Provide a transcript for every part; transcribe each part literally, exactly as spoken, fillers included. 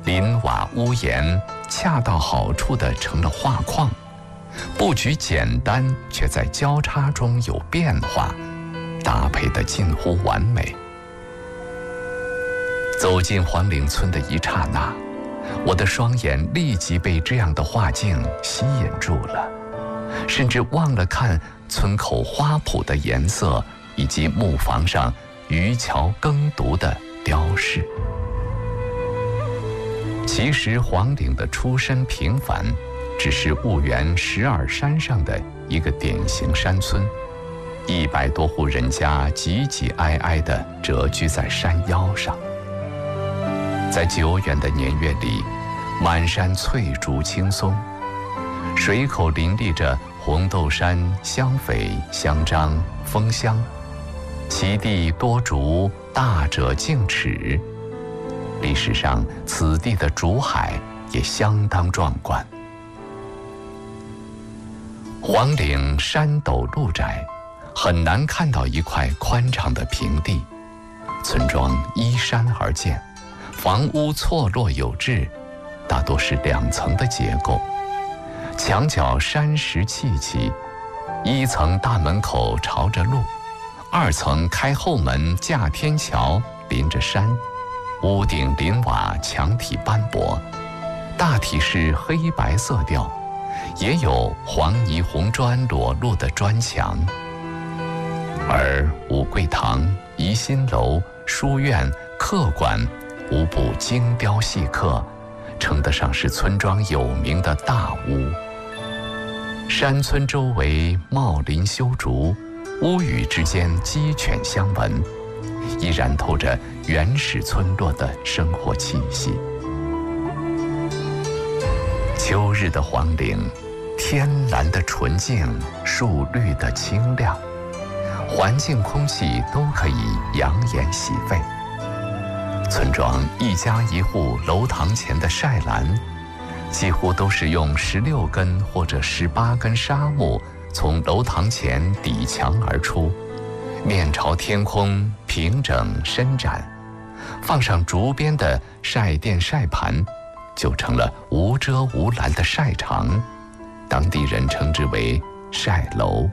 林瓦屋檐恰到好处地成了画框，布局简单，却在交叉中有变化，搭配得近乎完美。走进黄陵村的一刹那，我的双眼立即被这样的画境吸引住了，甚至忘了看村口花圃的颜色以及木房上渔樵耕读的雕饰。其实黄陵的出身平凡，只是婺源石耳山上的一个典型山村，一百多户人家挤挤挨挨地蛰居在山腰上。在久远的年月里，满山翠竹青松，水口林立着红豆杉、香榧、香樟、枫香，其地多竹，大者径尺。历史上此地的竹海也相当壮观。黄岭山陡路窄，很难看到一块宽敞的平地，村庄依山而建，房屋错落有致，大多是两层的结构，墙角山石砌起，一层大门口朝着路，二层开后门架天桥，临着山，屋顶临瓦，墙体斑驳，大体是黑白色调，也有黄泥红砖裸露的砖墙。而五桂堂、怡心楼、书院、客馆无不精雕细刻，称得上是村庄有名的大屋。山村周围茂林修竹，屋宇之间鸡犬相闻，依然透着原始村落的生活气息。秋日的黄陵，天蓝的纯净，树绿的清亮，环境空气都可以养眼洗肺。村庄一家一户楼堂前的晒栏，几乎都是用十六根或者十八根纱木从楼堂前抵墙而出，面朝天空，平整伸展，放上竹编的晒垫晒盘，就成了无遮无拦的晒场，当地人称之为晒楼。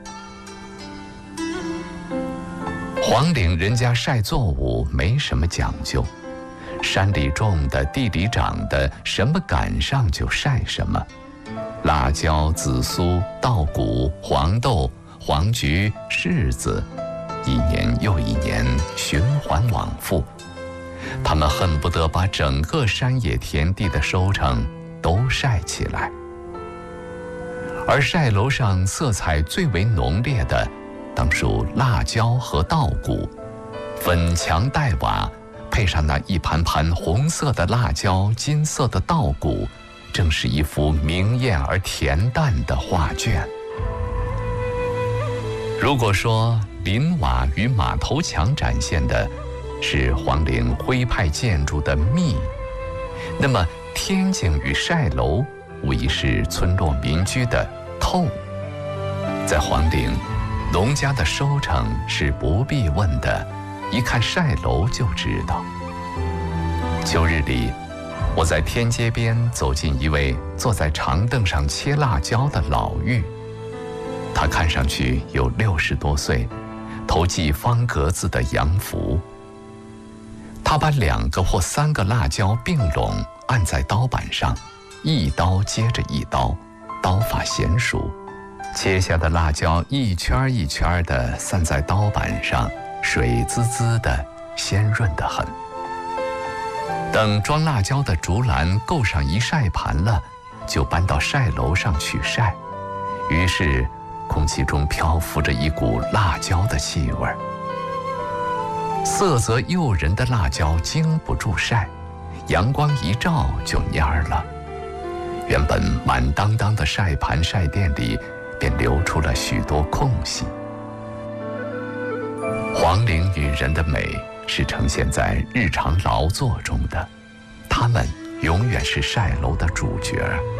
黄岭人家晒作物没什么讲究，山里种的，地里长的，什么赶上就晒什么。辣椒、紫苏、稻谷、黄豆、黄菊、柿子，一年又一年循环往复。他们恨不得把整个山野田地的收成都晒起来。而晒楼上色彩最为浓烈的，当属辣椒和稻谷，粉墙黛瓦，配上那一盘盘红色的辣椒、金色的稻谷，正是一幅明艳而恬淡的画卷。如果说林瓦与马头墙展现的是黄陵徽派建筑的密，那么天井与晒楼无疑是村落民居的透。在黄陵，农家的收成是不必问的，一看晒楼就知道。秋日里，我在天街边走进一位坐在长凳上切辣椒的老妪，他看上去有六十多岁，头系方格子的洋服。他把两个或三个辣椒并拢按在刀板上，一刀接着一刀，刀法娴熟，切下的辣椒一圈一圈地散在刀板上，水滋滋的，鲜润得很。等装辣椒的竹篮够上一晒盘了，就搬到晒楼上去晒，于是空气中漂浮着一股辣椒的气味。色泽诱人的辣椒经不住晒，阳光一照就蔫儿了。原本满当当的晒盘晒垫里，便流出了许多空隙。黄陵女人的美是呈现在日常劳作中的，她们永远是晒楼的主角。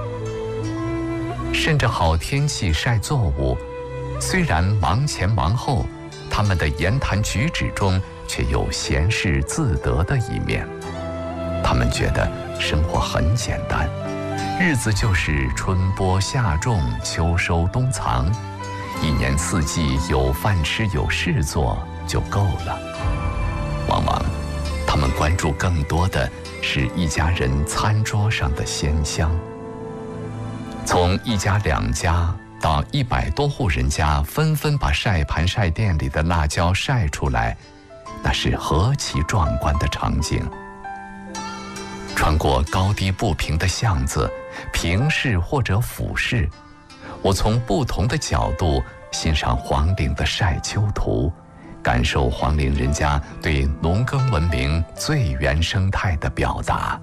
趁着好天气晒作物，虽然忙前忙后，她们的言谈举止中却有闲适自得的一面。她们觉得生活很简单，日子就是春播夏种，秋收冬藏，一年四季有饭吃有事做就够了。往往他们关注更多的是一家人餐桌上的鲜香。从一家两家到一百多户人家纷纷把晒盘晒店里的辣椒晒出来，那是何其壮观的场景。穿过高低不平的巷子，平视或者俯视，我从不同的角度欣赏黄岭的晒秋图，感受黄岭人家对农耕文明最原生态的表达。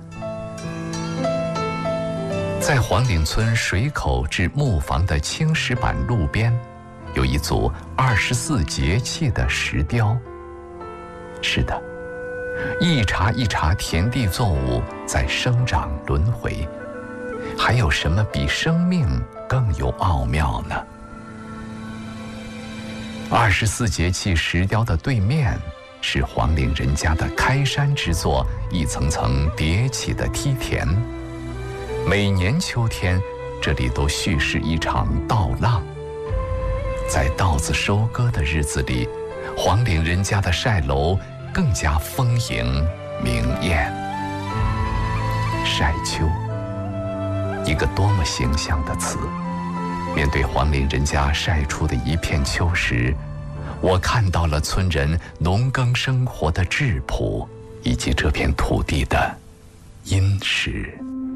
在黄岭村水口至木房的青石板路边，有一组二十四节气的石雕。是的，一茬一茬田地作物在生长轮回，还有什么比生命更有奥妙呢？二十四节气石雕的对面是黄岭人家的开山之作，一层层叠起的梯田。每年秋天，这里都蓄势一场稻浪。在稻子收割的日子里，黄岭人家的晒楼更加丰盈明艳。晒秋，一个多么形象的词。面对黄岭人家晒出的一片秋时，我看到了村人农耕生活的质朴，以及这片土地的殷实。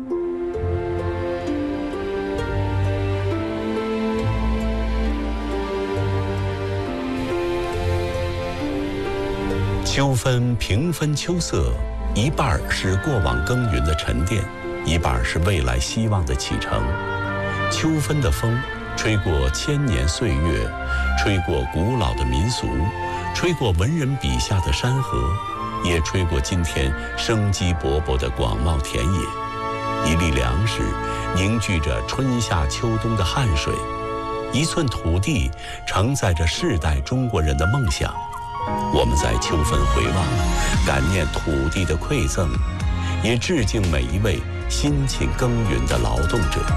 秋分平分秋色，一半是过往耕耘的沉淀，一半是未来希望的启程。秋分的风吹过千年岁月，吹过古老的民俗，吹过文人笔下的山河，也吹过今天生机勃勃的广袤田野。一粒粮食凝聚着春夏秋冬的汗水，一寸土地承载着世代中国人的梦想。我们在秋分回望，感念土地的馈赠，也致敬每一位辛勤耕耘的劳动者。